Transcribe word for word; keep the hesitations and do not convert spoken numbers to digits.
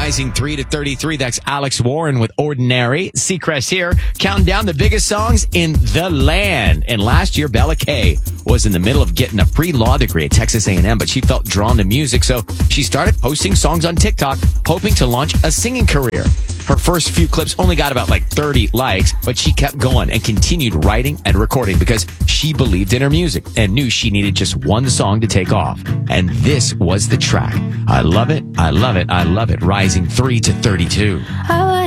Rising three to thirty-three. That's Alex Warren with Ordinary. Seacrest here, counting down the biggest songs in the land. And last year, Bella Kay was in the middle of getting a pre-law degree at Texas A and M, but she felt drawn to music, so she started posting songs on TikTok, hoping to launch a singing career. Her first few clips only got about like thirty likes, but she kept going and continued writing and recording because she believed in her music and knew she needed just one song to take off. And this was the track. I love it. I love it. I love it. Rising three to thirty-two. I